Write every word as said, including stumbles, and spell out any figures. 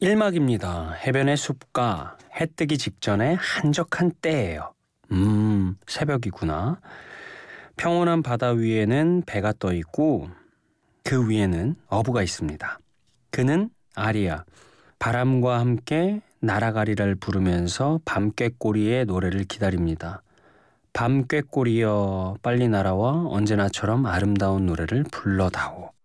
일 막입니다. 해변의 숲과 해 뜨기 직전에 한적한 때예요. 음, 새벽이구나. 평온한 바다 위에는 배가 떠 있고 그 위에는 어부가 있습니다. 그는 아리아, 바람과 함께 나라가리를 부르면서 밤꾀꼬리의 노래를 기다립니다. 밤꾀꼬리여 빨리 날아와 언제나처럼 아름다운 노래를 불러다오.